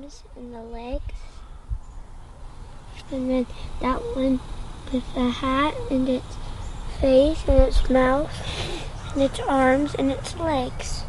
and the legs. And then that one with the hat and its face and its mouth and its arms and its legs.